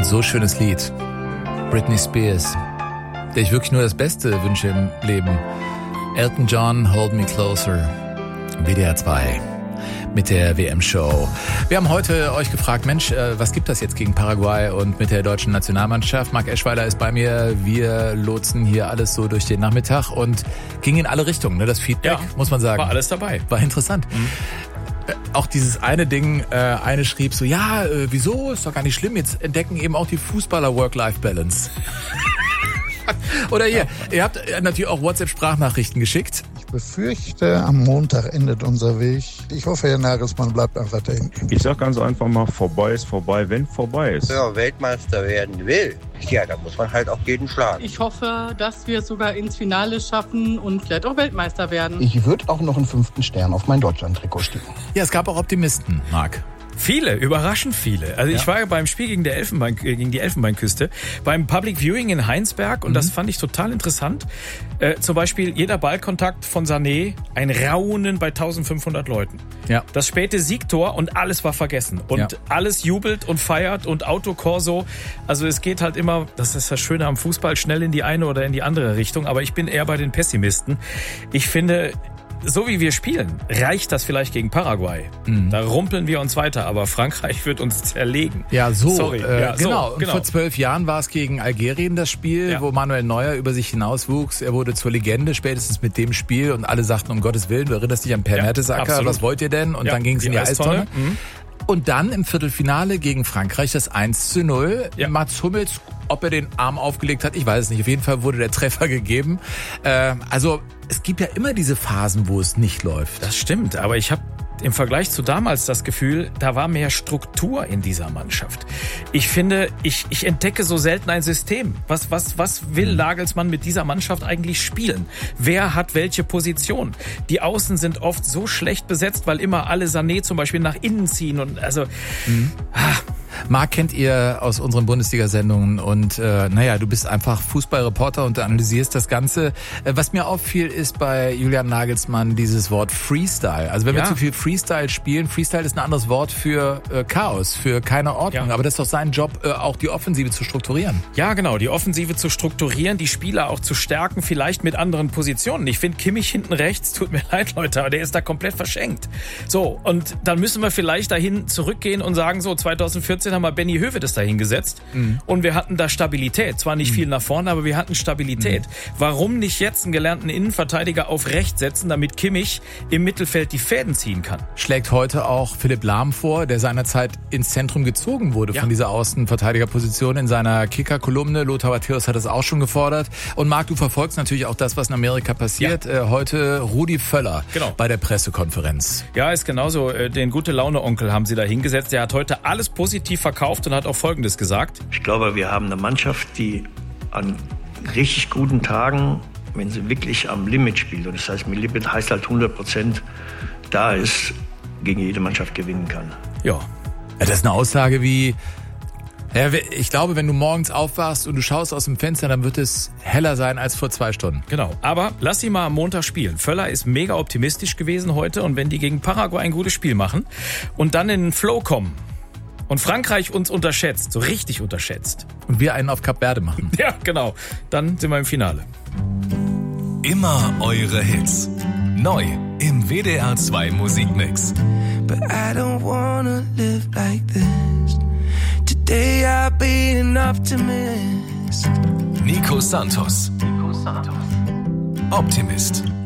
so schönes Lied. Britney Spears, der ich wirklich nur das Beste wünsche im Leben. Elton John, Hold Me Closer. WDR 2 mit der WM-Show. Wir haben heute euch gefragt, Mensch, was gibt das jetzt gegen Paraguay und mit der deutschen Nationalmannschaft? Marc Eschweiler ist bei mir. Wir lotsen hier alles so durch den Nachmittag und ging in alle Richtungen. Ne? Das Feedback, muss man sagen. War alles dabei. War interessant. Auch dieses eine Ding, eine schrieb so, ja, wieso, ist doch gar nicht schlimm, jetzt entdecken eben auch die Fußballer Work-Life-Balance. Oder hier, ihr habt natürlich auch WhatsApp-Sprachnachrichten geschickt. Ich befürchte, am Montag endet unser Weg. Ich hoffe, Herr Nagelsmann bleibt einfach da hinten. Ich sag ganz einfach mal, vorbei ist vorbei, wenn vorbei ist. Wer Weltmeister werden will, ja, da muss man halt auch jeden schlagen. Ich hoffe, dass wir es sogar ins Finale schaffen und vielleicht auch Weltmeister werden. Ich würde auch noch einen 5. Stern auf mein Deutschland-Trikot sticken. Ja, es gab auch Optimisten, Marc. Viele, überraschend viele. Also ich war beim Spiel gegen die Elfenbeinküste, beim Public Viewing in Heinsberg und das fand ich total interessant. Zum Beispiel jeder Ballkontakt von Sané, ein Raunen bei 1500 Leuten. Ja. Das späte Siegtor und alles war vergessen. Und alles jubelt und feiert und Autokorso. Also es geht halt immer, das ist das Schöne am Fußball, schnell in die eine oder in die andere Richtung. Aber ich bin eher bei den Pessimisten. Ich finde, so wie wir spielen, reicht das vielleicht gegen Paraguay. Da rumpeln wir uns weiter, aber Frankreich wird uns zerlegen. Ja, so. Sorry. Genau. genau. Vor 12 Jahren war es gegen Algerien das Spiel, wo Manuel Neuer über sich hinauswuchs. Er wurde zur Legende, spätestens mit dem Spiel. Und alle sagten, um Gottes Willen, du erinnerst dich an Per Mertesacker, was wollt ihr denn? Und dann ging es in die Eistonne. Und dann im Viertelfinale gegen Frankreich das 1:0. Mats Hummels, ob er den Arm aufgelegt hat, ich weiß es nicht. Auf jeden Fall wurde der Treffer gegeben. Also es gibt ja immer diese Phasen, wo es nicht läuft. Das stimmt, aber ich habe im Vergleich zu damals das Gefühl, da war mehr Struktur in dieser Mannschaft. Ich finde, ich entdecke so selten ein System. Was will Nagelsmann mit dieser Mannschaft eigentlich spielen? Wer hat welche Position? Die Außen sind oft so schlecht besetzt, weil immer alle Sané zum Beispiel nach innen ziehen und also. Marc kennt ihr aus unseren Bundesliga-Sendungen und du bist einfach Fußballreporter und du analysierst das Ganze. Was mir auffiel, ist bei Julian Nagelsmann dieses Wort Freestyle. Also wenn wir zu viel Freestyle spielen, Freestyle ist ein anderes Wort für Chaos, für keine Ordnung. Aber das ist doch sein Job, auch die Offensive zu strukturieren. Ja, genau, die Offensive zu strukturieren, die Spieler auch zu stärken, vielleicht mit anderen Positionen. Ich finde Kimmich hinten rechts, tut mir leid, Leute, aber der ist da komplett verschenkt. So, und dann müssen wir vielleicht dahin zurückgehen und sagen, so 2014 haben wir Benny Höwedes da hingesetzt und wir hatten da Stabilität. Zwar nicht viel nach vorne, aber wir hatten Stabilität. Warum nicht jetzt einen gelernten Innenverteidiger auf rechts setzen, damit Kimmich im Mittelfeld die Fäden ziehen kann? Schlägt heute auch Philipp Lahm vor, der seinerzeit ins Zentrum gezogen wurde von dieser Außenverteidigerposition in seiner Kicker-Kolumne. Lothar Matthäus hat das auch schon gefordert. Und Marc, du verfolgst natürlich auch das, was in Amerika passiert. Heute Rudi Völler bei der Pressekonferenz. Ja, ist genauso. Den Gute-Laune-Onkel haben sie da hingesetzt. Der hat heute alles positiv verkauft und hat auch Folgendes gesagt. Ich glaube, wir haben eine Mannschaft, die an richtig guten Tagen, wenn sie wirklich am Limit spielt, und das heißt, mit Limit heißt halt 100% da ist, gegen jede Mannschaft gewinnen kann. Ja, das ist eine Aussage wie, ich glaube, wenn du morgens aufwachst und du schaust aus dem Fenster, dann wird es heller sein als vor 2 Stunden. Genau, aber lass sie mal am Montag spielen. Völler ist mega optimistisch gewesen heute und wenn die gegen Paraguay ein gutes Spiel machen und dann in den Flow kommen, und Frankreich uns unterschätzt, so richtig unterschätzt. Und wir einen auf Kap Verde machen. Ja, genau. Dann sind wir im Finale. Immer eure Hits. Neu im WDR 2 Musikmix. But I don't wanna live like this. Today I'll be an optimist. Nico Santos. Optimist.